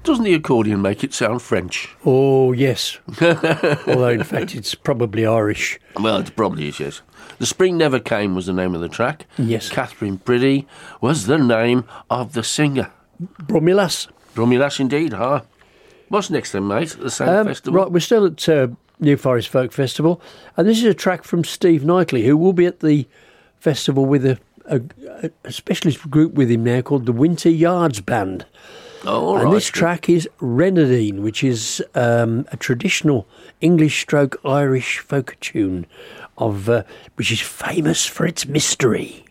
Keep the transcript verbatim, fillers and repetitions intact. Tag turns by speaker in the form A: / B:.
A: Doesn't the accordion make it sound French?
B: Oh, yes. Although, in fact, it's probably Irish.
A: Well, it probably is, yes. The Spring Never Came was the name of the track.
B: Yes.
A: Catherine Priddy was the name of the singer.
B: Brummilas.
A: Brummilas, indeed, huh? What's next then, mate, at the same
B: Um,
A: festival?
B: right, we're still at uh, New Forest Folk Festival, and this is a track from Steve Knightley, who will be at the festival with a, a, a specialist group with him now called the Winter Yards Band.
A: Oh, all
B: and
A: right.
B: this track is Renadine, which is um, a traditional English stroke Irish folk tune, of uh, which is famous for its mystery.